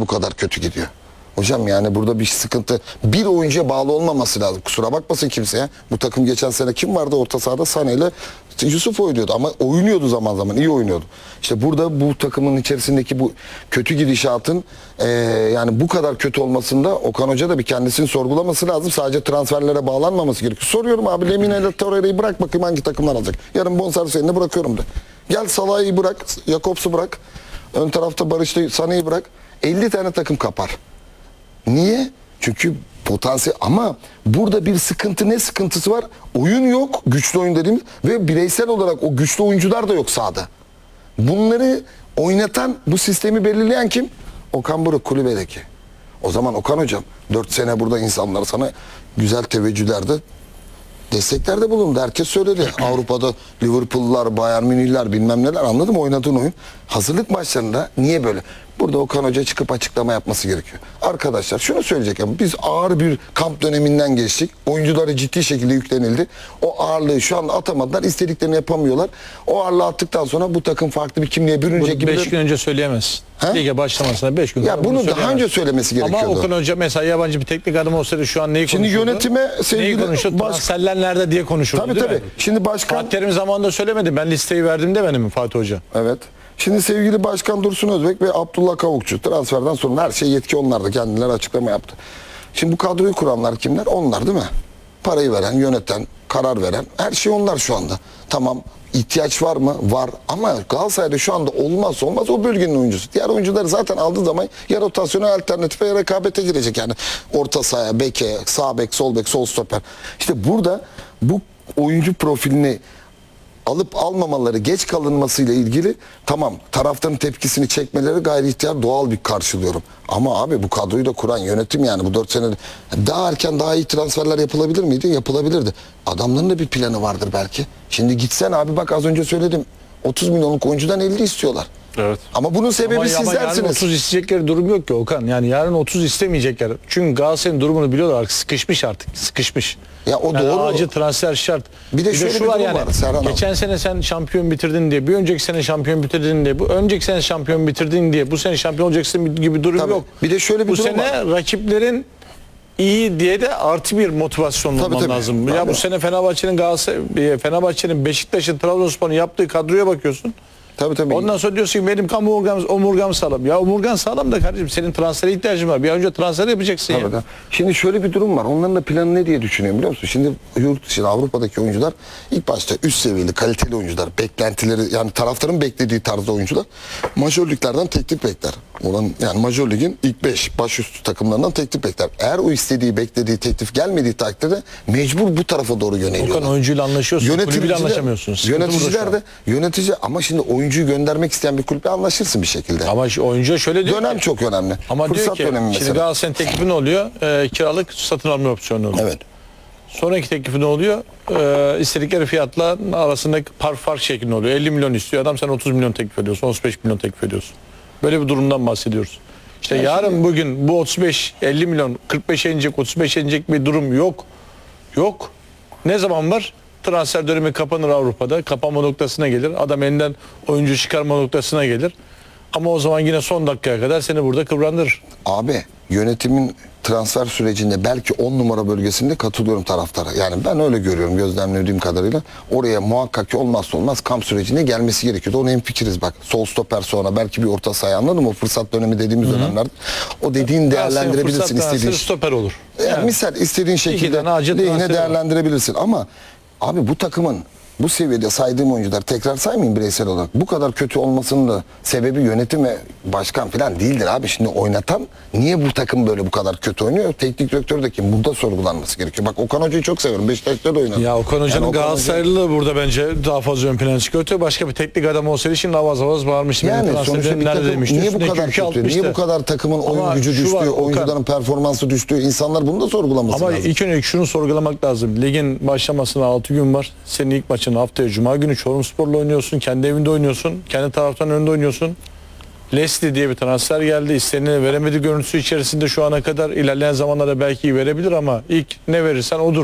niye bu kadar kötü gidiyor? Hocam yani burada bir sıkıntı, bir oyuncuya bağlı olmaması lazım. Kusura bakmasın kimseye. Bu takım geçen sene kim vardı orta sahada? Sané ile Yusuf oynuyordu ama oynuyordu zaman zaman, iyi oynuyordu. İşte burada bu takımın içerisindeki bu kötü gidişatın yani bu kadar kötü olmasında Okan Hoca da bir kendisini sorgulaması lazım. Sadece transferlere bağlanmaması gerekiyor. Soruyorum abi, Lemina ile Torreira'yı bırak bakayım hangi takımlar alacak. Yarın bonservis eline bırakıyorum de. Gel Salah'ı bırak, Jakobs'u bırak. Ön tarafta Barış'ta Sané'yi bırak. 50 tane takım kapar. Niye? Çünkü potansiyel, ama burada bir sıkıntı, ne sıkıntısı var? Oyun yok, güçlü oyun dediğimiz, ve bireysel olarak o güçlü oyuncular da yok sahada. Bunları oynatan, bu sistemi belirleyen kim? Okan Buruk, kulübedeki. O zaman Okan Hocam 4 sene burada insanlar sana güzel teveccühlerde, desteklerde bulundu. Herkes söyledi. Avrupa'da Liverpool'lar, Bayern Münih'ler, bilmem neler, anladım oynadığın oyun. Hazırlık maçlarında niye böyle? Burada Okan Hoca çıkıp açıklama yapması gerekiyor. Arkadaşlar şunu söyleyecek, ama biz ağır bir kamp döneminden geçtik. Oyuncuları ciddi şekilde yüklenildi. O ağırlığı şu anda atamadılar. İstediklerini yapamıyorlar. O ağırlığı attıktan sonra bu takım farklı bir kimliğe bürünecek gibi. 5 gün önce söyleyemezsin. Lige başlamasına 5 gün. Ya bunu daha önce söylemesi gerekiyordu. Ama Okan Hoca mesela yabancı bir teknik adam olsaydı şu an neyi konuşurdu? Şimdi yönetime sevgili... Neyi konuşurdu? Transferler nerede diye konuşurdu, Tabii değil tabii. mi? Şimdi başkan... Fatih Terim zamanında söylemedi. Ben listeyi verdim demedi mi Fatih Hoca? Evet. Şimdi sevgili Başkan Dursun Özbek ve Abdullah Kavukçu transferden sonra her şey yetki onlarda. Kendileri açıklama yaptı. Şimdi bu kadroyu kuranlar kimler? Onlar değil mi? Parayı veren, yöneten, karar veren, her şey onlar şu anda. Tamam, ihtiyaç var mı? Var. Ama Galatasaray'da şu anda olmazsa olmaz o bölgenin oyuncusu. Diğer oyuncuları zaten aldığı zaman ya rotasyona, alternatife ya rekabete girecek yani. Orta sahaya, beke, sağ bek, sol stoper. İşte burada bu oyuncu profilini alıp almamaları, geç kalınmasıyla ilgili tamam, taraftarın tepkisini çekmeleri gayri ihtiyar, doğal bir karşılıyorum. Ama abi bu kadroyu da kuran yönetim, yani bu 4 senede daha erken daha iyi transferler yapılabilir miydi? Yapılabilirdi. Adamların da bir planı vardır belki. Şimdi gitsen abi, bak az önce söyledim, 30 milyonluk oyuncudan 50 istiyorlar. Evet. Ama bunun sebebi sizlersiniz. Yarın 30 isteyecekleri durum yok ki Okan. Yani yarın 30 istemeyecekler. Çünkü Galatasaray'ın durumunu biliyorlar. Sıkışmış artık. Sıkışmış. Ya o yani doğru. acil transfer şart. Bir de şöyle şu bir var durum yani. var Serhan abi. Geçen sene sen şampiyon bitirdin diye, bir önceki sene şampiyon bitirdin diye, bu önceki sene şampiyon bitirdin diye bu sene şampiyon olacaksın gibi durum Tabii. yok. Bir de şöyle bir bu durum sene var. rakiplerin iyi diye de artı bir motivasyon olman lazım. Tabii. Ya bu sene Fenerbahçe'nin, Beşiktaş'ın, Trabzonspor'un yaptığı kadroya bakıyorsun. Tabii. Ondan sonra diyorsun ki benim omurgam sağlam. Ya omurgan sağlam da kardeşim, senin transfere ihtiyacın var. Bir önce transfer yapacaksın. Tabii. Şimdi şöyle bir durum var. Onların da planı ne diye düşünüyorum biliyor musun? Şimdi yurt dışında, Avrupa'daki oyuncular ilk başta üst seviyeli, kaliteli oyuncular, beklentileri, yani taraftarın beklediği tarzda oyuncular Major Liglerden teklif bekler. Yani Major Lig'in ilk 5 başüstü takımlarından teklif bekler. Eğer o istediği, beklediği teklif gelmediği takdirde mecbur bu tarafa doğru yöneliyorlar. Okan, oyuncuyla anlaşıyorsun, kulübüyle anlaşamıyorsun. Yöneticiler de, ama şimdi oyuncuyu göndermek isteyen bir kulüple anlaşırsın bir şekilde. Ama oyuncu şöyle diyor dönem ki, çok önemli. ama fırsat diyor ki dönemi şimdi mesela. Galatasaray'ın teklifi ne oluyor? Kiralık satın alma opsiyonu oluyor. Evet. Sonraki teklifi ne oluyor? İstedikleri fiyatla arasındaki fark şeklinde oluyor. 50 milyon istiyor adam, sen 30 milyon teklif ediyorsun, 35 milyon teklif ediyorsun. Böyle bir durumdan bahsediyoruz. İşte yani yarın şimdi, bugün bu 35-50 milyon 45'e inecek, 35'e inecek bir durum yok. Yok. Ne zaman var? Transfer dönemi kapanır Avrupa'da. Kapanma noktasına gelir. Adam elinden oyuncu çıkarma noktasına gelir. Ama o zaman yine son dakikaya kadar seni burada kıvrandırır. Abi yönetimin transfer sürecinde belki 10 numara bölgesinde katılıyorum taraftara. Yani ben öyle görüyorum, gözlemlediğim kadarıyla. Oraya muhakkak ki olmazsa olmaz kamp sürecine gelmesi gerekiyordu. Ona hemfikiriz bak. Sol stoper sonra belki bir orta saha, anladın mı? O fırsat dönemi dediğimiz dönemlerde. O dediğin değerlendirebilirsin istediğin. Stoper olur. Yani misal istediğin şekilde lehine değerlendirebilirsin. Ama abi bu takımın bu seviyede saydığım oyuncular, tekrar saymayayım bireysel olarak, bu kadar kötü olmasının da sebebi yönetim ve başkan falan değildir abi. Şimdi oynatan, niye bu takım böyle bu kadar kötü oynuyor? Teknik direktör de kim? Burada sorgulanması gerekiyor. Bak Okan Hoca'yı çok seviyorum. Beşiktaş'ta da oynadı. Ya Okan Hoca'nın yani Galatasaraylılığı burada bence daha fazla ön plana çıkıyor. Başka bir teknik adam olsaydı şimdi avaz bağırmıştım. Yani sonuçta bir takım niye bu kadar kötü? Niye bu kadar takımın oyun gücü düştü? Oyuncuların performansı düştü? İnsanlar bunu da sorgulaması lazım. Ama ilk önce şunu sorgulamak lazım. Ligin başlamasına 6 gün var. Senin ilk maçın haftaya Cuma günü Çorumspor'la oynuyorsun. Kendi evinde oynuyorsun. Kendi taraftan önünde oynuyorsun. Leslie diye bir transfer geldi. İstenileni veremedi görüntüsü içerisinde şu ana kadar. İlerleyen zamanlarda belki verebilir ama ilk ne verirsen odur.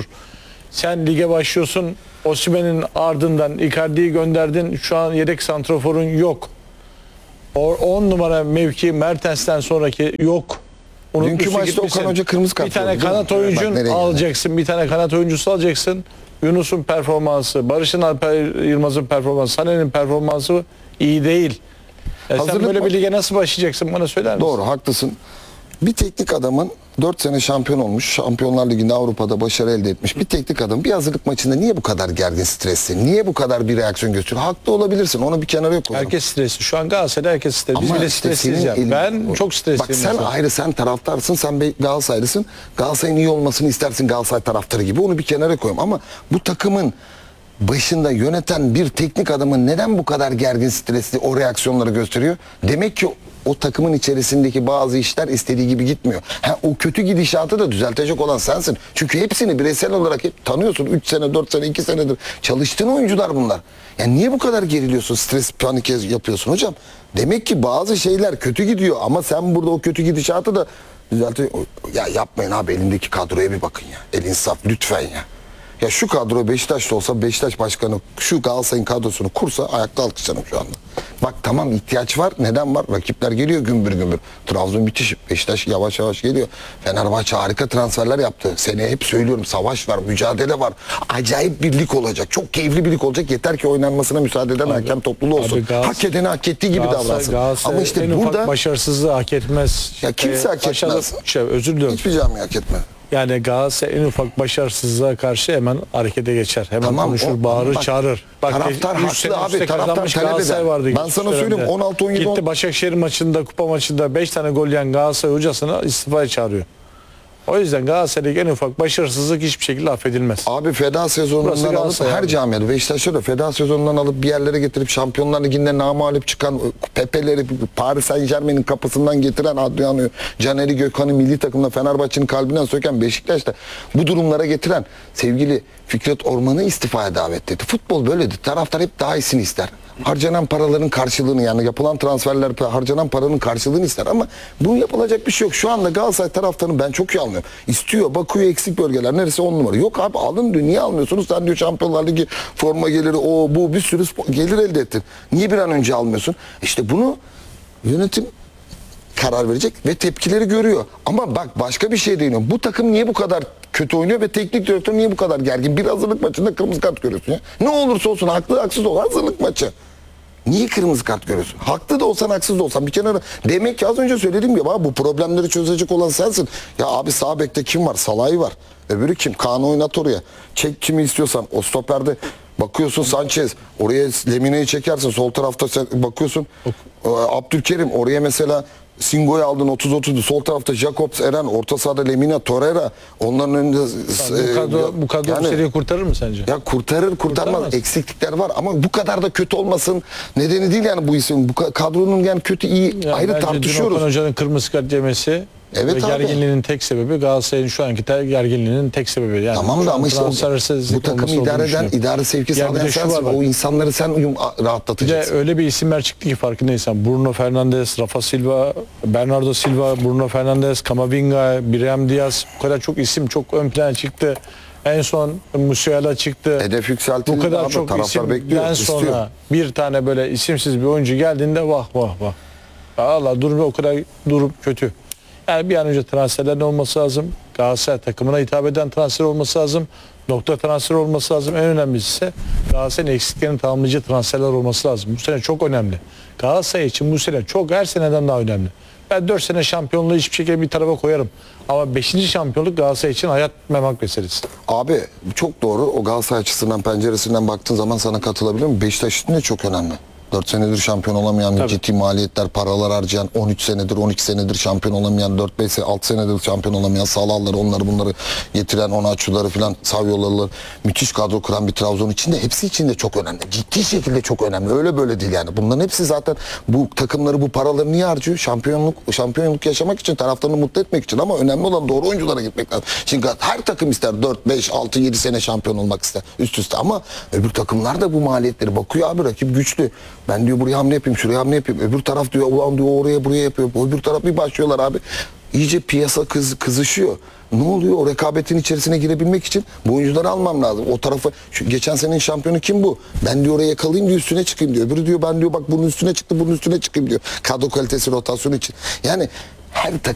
Sen lige başlıyorsun. Osimhen'in ardından Icardi'yi gönderdin. Şu an yedek santraforun yok. 10 numara mevki Mertens'ten sonraki yok. Dünkü maçta Okan Hoca kırmızı kart bir tane gördü, değil kanat mi? Bak oyuncun nereye alacaksın. Bir tane kanat oyuncusu alacaksın. Yunus'un performansı, Barış'ın Alper Yılmaz'ın performansı, Sané'nin performansı iyi değil. Sen Hazırlık böyle bir maç- lige nasıl başlayacaksın bana söyler misin? Doğru, haklısın. Bir teknik adamın 4 sene şampiyon olmuş, Şampiyonlar Ligi'nde Avrupa'da başarı elde etmiş bir teknik adam bir hazırlık maçında niye bu kadar gergin, stresli, niye bu kadar bir reaksiyon gösteriyor? Haklı olabilirsin, onu bir kenara koyalım. Herkes stresli. Şu an Galatasaray'da herkes stresli. Biz Ama bile işte stresiz senin yani. elin- Ben çok stresliyim. Bak sen mesela. ayrı, sen taraftarsın, sen Galatasaraylısın. Galatasaray'ın iyi olmasını istersin, Galatasaray taraftarı gibi, onu bir kenara koyayım. Ama bu takımın başında yöneten bir teknik adamın neden bu kadar gergin, stresli o reaksiyonları gösteriyor? Demek ki o takımın içerisindeki bazı işler istediği gibi gitmiyor. O kötü gidişatı da düzeltecek olan sensin. Çünkü hepsini bireysel olarak hep tanıyorsun. 3 sene, 4 sene, 2 senedir çalıştığın oyuncular bunlar. Yani niye bu kadar geriliyorsun, stres, panik yapıyorsun hocam? Demek ki bazı şeyler kötü gidiyor ama sen burada o kötü gidişatı da düzeltiyor. Ya yapmayın abi, elindeki kadroya bir bakın ya. El insaf lütfen ya. Ya şu kadro Beşiktaş'ta olsa, Beşiktaş başkanı şu Galatasaray'ın kadrosunu kursa ayakta alkışlarım şu anda. Bak tamam, ihtiyaç var. Neden var? Rakipler geliyor gümbür gümbür. Trabzon müthiş. Beşiktaş yavaş yavaş geliyor. Fenerbahçe harika transferler yaptı. Seneye hep söylüyorum, savaş var, mücadele var. Acayip bir lig olacak. Çok keyifli bir lig olacak. Yeter ki oynanmasına müsaade eden hakem topluluğu olsun. Hak edeni hak ettiği gibi davransın. Galatasaray Ama işte en burada ufak başarısızlığı hak etmez. ya kimse hak etmez. Özür diliyorum. Hiçbir cami hak etmez. Yani Galatasaray en ufak başarısızlığa karşı hemen harekete geçer. Hemen Tamam, konuşur, bağırır, bak, çağırır. Bak, taraftar 3 haklı sene abi, üstte taraftar kazanmış talep Galatasaray eder. vardı. Ben geçmiş sana söyleyeyim, dönemde. 16-17 Gitti Başakşehir maçında, kupa maçında 5 tane gol yiyen Galatasaray hocasını istifaya çağırıyor. O yüzden Galatasaray'daki en ufak başarısızlık hiçbir şekilde affedilmez. Abi feda Burası sezonundan alıp Galatasaray her abi. camiada, Beşiktaş'ta da feda sezonundan alıp bir yerlere getirip Şampiyonlar Ligi'nde namağlup çıkan Pepe'leri Paris Saint-Germain'in kapısından getiren Adriano'yu, Caner'i, Gökhan'ı milli takımda Fenerbahçe'nin kalbinden söken, Beşiktaş'ta bu durumlara getiren sevgili Fikret Orman'ı istifaya davet etti. Futbol böyledir. Taraftar hep daha iyisini ister. Harcanan paraların karşılığını, yani yapılan transferler harcanan paranın karşılığını ister ama bunun yapılacak bir şey yok. Şu anda Galatasaray taraftarını ben çok iyi anlıyorum. İstiyor, bakıyor eksik bölgeler neresi 10 numara. Yok abi, alın diyor, niye almıyorsunuz? Sen diyor Şampiyonlar Ligi forma geliri, o bu bir sürü gelir elde ettin. Niye bir an önce almıyorsun? İşte bunu yönetim karar verecek ve tepkileri görüyor. Ama bak başka bir şey değiniyor. Bu takım niye bu kadar kötü oynuyor ve teknik direktör niye bu kadar gergin? Bir hazırlık maçında kırmızı kart görüyorsun ya. Ne olursa olsun, haklı haksız ol, hazırlık maçı. Niye kırmızı kart görüyorsun? Haklı da olsan, haksız da olsan bir kenara. Demek ki az önce söylediğim gibi abi, bu problemleri çözecek olan sensin. Ya abi, sağ bekte kim var? Salah'ı var. Öbürü kim? Kaan'ı oynat oraya. Çek kimi istiyorsan. O stoperde bakıyorsun Sanchez. Oraya Lemine'yi çekersin. Sol tarafta sen bakıyorsun. Abdülkerim. Oraya mesela Singo'yu aldın 30-30'du. Sol tarafta Jacobs, Eren. Orta sahada Lemina, Torreira. Onların önünde Bu kadro yani- bu seriyi kurtarır mı sence? ya kurtarır kurtarmaz, Kurtarmaz. eksiklikler var ama bu kadar da kötü olmasın nedeni değil yani bu isim. Bu kadronun yani kötü iyi Yani ayrı bence tartışıyoruz. Okan Hoca'nın kırmızı kart yemesi Evet ve abi. gerginliğinin tek sebebi, Galatasaray'ın şu anki gerginliğinin tek sebebi. Yani Tamam şu da an ama işte transfersizlik bu takımı olması idare olduğunu eden, düşünüyorum. idare sevki Ya bir sağlayan de şu sensin. var bak. O insanları sen Bir de rahatlatacaksın. öyle bir isimler çıktı ki farkındaysan. Bruno Fernandes, Rafa Silva, Bernardo Silva, Bruno Fernandes, Camavinga, Brahim Diaz. Bu kadar çok isim çok ön plana çıktı. En son Musiala çıktı. Hedef yükseltildi Bu kadar abi, çok taraftar bekliyor, isimden istiyor. sonra bir tane böyle isimsiz bir oyuncu geldiğinde vah vah vah. Allah durum o kadar durum kötü. Yani bir an önce transferlerin olması lazım. Galatasaray takımına hitap eden transfer olması lazım. Nokta transfer olması lazım. En önemlisi ise Galatasaray'ın eksiklerini tamamlayıcı transferler olması lazım. Bu sene çok önemli. Galatasaray için bu sene çok, her seneden daha önemli. Ben 4 sene şampiyonluğu hiçbir şekilde bir tarafa koyarım. Ama 5. şampiyonluk Galatasaray için hayat memak meselesi. Abi çok doğru. O Galatasaray açısından, penceresinden baktığın zaman sana katılabilirim. Beşiktaş için de çok önemli. 4 senedir şampiyon olamayan, Tabii. ciddi maliyetler, paralar harcayan, 13 senedir, 12 senedir şampiyon olamayan, 4-5 6 senedir şampiyon olamayan, Salahları, onları bunları getiren, Onaçuları filan, Savyolalıları, müthiş kadro kuran bir Trabzon için de hepsi için de çok önemli. Ciddi şekilde çok önemli. Öyle böyle değil yani. Bunların hepsi zaten bu takımları, bu paraları niye harcıyor? Şampiyonluk yaşamak için, taraftarını mutlu etmek için, ama önemli olan doğru oyunculara gitmek lazım. Şimdi her takım ister 4, 5, 6, 7 sene şampiyon olmak ister üst üste, ama öbür takımlar da bu maliyetleri bakıyor abi, rakip güçlü. Ben diyor buraya hamle yapayım, şuraya hamle yapayım. Öbür taraf diyor ulan diyor oraya buraya yapıyor. Öbür taraf bir başlıyorlar abi. iyice piyasa kızışıyor. Ne oluyor? O rekabetin içerisine girebilmek için bu oyuncuları almam lazım. O tarafı geçen senenin şampiyonu kim bu? Ben diyor oraya yakalayayım diyor, üstüne çıkayım diyor. Öbürü diyor ben diyor bak bunun üstüne çıktı, bunun üstüne çıkayım diyor. Kadro kalitesi, rotasyonu için. Yani her